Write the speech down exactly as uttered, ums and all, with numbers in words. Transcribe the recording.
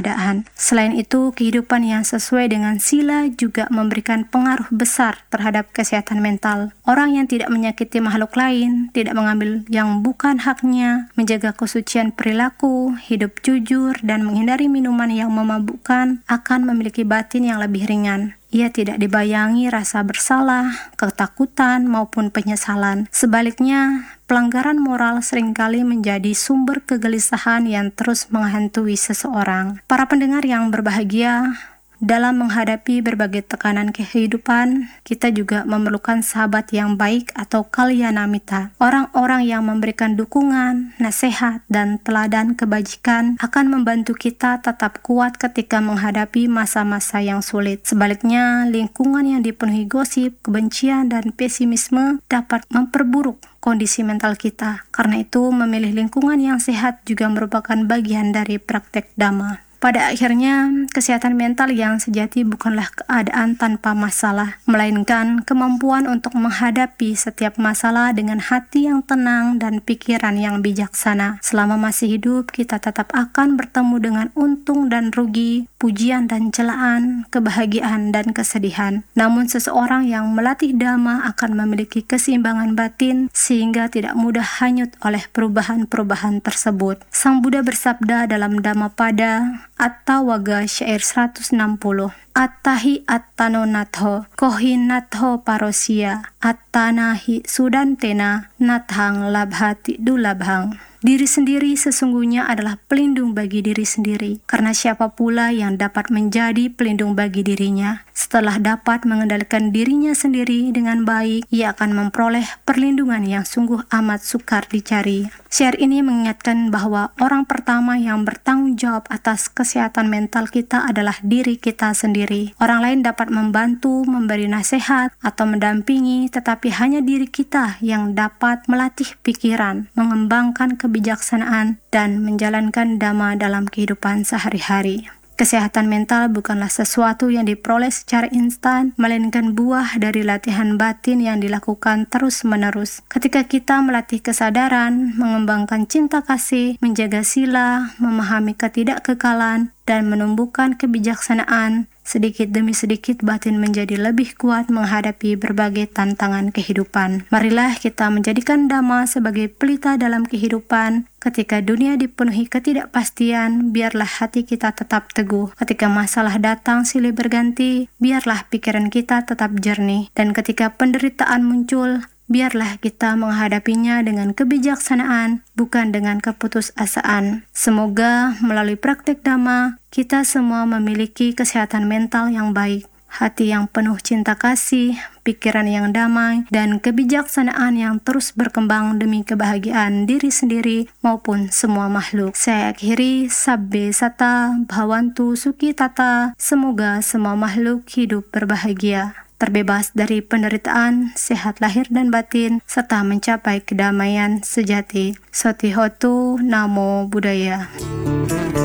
keadaan. Selain itu, kehidupan yang sesuai dengan sila juga memberikan pengaruh besar terhadap kesehatan mental. Orang yang tidak menyakiti makhluk lain, tidak mengambil yang bukan haknya, menjaga kesucian perilaku, hidup jujur, dan menghindari minuman yang memabukkan akan memiliki batin yang lebih ringan. Ia tidak dibayangi rasa bersalah, ketakutan, maupun penyesalan. Sebaliknya, pelanggaran moral seringkali menjadi sumber kegelisahan yang terus menghantui seseorang. Para pendengar yang berbahagia, dalam menghadapi berbagai tekanan kehidupan, kita juga memerlukan sahabat yang baik atau kalyanamita. Orang-orang yang memberikan dukungan, nasihat, dan teladan kebajikan akan membantu kita tetap kuat ketika menghadapi masa-masa yang sulit. Sebaliknya, lingkungan yang dipenuhi gosip, kebencian, dan pesimisme dapat memperburuk kondisi mental kita. Karena itu, memilih lingkungan yang sehat juga merupakan bagian dari praktek Dhamma. Pada akhirnya, kesehatan mental yang sejati bukanlah keadaan tanpa masalah, melainkan kemampuan untuk menghadapi setiap masalah dengan hati yang tenang dan pikiran yang bijaksana. Selama masih hidup, kita tetap akan bertemu dengan untung dan rugi, pujian dan celaan, kebahagiaan dan kesedihan. Namun seseorang yang melatih Dhamma akan memiliki keseimbangan batin sehingga tidak mudah hanyut oleh perubahan-perubahan tersebut. Sang Buddha bersabda dalam Dhammapada Attawaga syair seratus enam puluh, Attahi attano natho, kohi natho parosia, attanahi sudantena, nathang labhati dulabhang. Diri sendiri sesungguhnya adalah pelindung bagi diri sendiri, karena siapa pula yang dapat menjadi pelindung bagi dirinya? Setelah dapat mengendalikan dirinya sendiri dengan baik, ia akan memperoleh perlindungan yang sungguh amat sukar dicari. Syair ini mengingatkan bahwa orang pertama yang bertanggung jawab atas kesehatan mental kita adalah diri kita sendiri. Orang lain dapat membantu, memberi nasihat, atau mendampingi, tetapi hanya diri kita yang dapat melatih pikiran, mengembangkan kebijaksanaan, dan menjalankan Dhamma dalam kehidupan sehari-hari. Kesehatan mental bukanlah sesuatu yang diperoleh secara instan, melainkan buah dari latihan batin yang dilakukan terus-menerus. Ketika kita melatih kesadaran, mengembangkan cinta kasih, menjaga sila, memahami ketidakkekalan, dan menumbuhkan kebijaksanaan, sedikit demi sedikit batin menjadi lebih kuat menghadapi berbagai tantangan kehidupan. Marilah kita menjadikan Dhamma sebagai pelita dalam kehidupan. Ketika dunia dipenuhi ketidakpastian, biarlah hati kita tetap teguh. Ketika masalah datang silih berganti, biarlah pikiran kita tetap jernih. Dan ketika penderitaan muncul, biarlah kita menghadapinya dengan kebijaksanaan, bukan dengan keputusasaan. Semoga melalui praktek Dhamma, kita semua memiliki kesehatan mental yang baik, hati yang penuh cinta kasih, pikiran yang damai, dan kebijaksanaan yang terus berkembang demi kebahagiaan diri sendiri maupun semua makhluk. Saya akhiri, Sabbe Sata Bhavantu Sukhi Tata. Semoga semua makhluk hidup berbahagia, terbebas dari penderitaan, sehat lahir dan batin, serta mencapai kedamaian sejati. Sotihotu Namo Buddhaya.